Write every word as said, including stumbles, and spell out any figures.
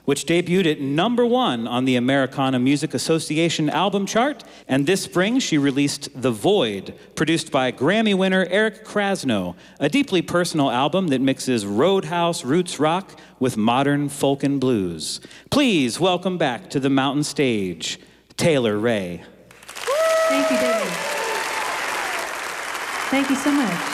which debuted at number one on the Americana Music Association album chart, and this spring she released The Void, produced by Grammy winner Eric Krasno, a deeply personal album that mixes roadhouse roots rock with modern folk and blues. Please welcome back to the Mountain Stage, Taylor Ray. Thank you, David. Thank you so much.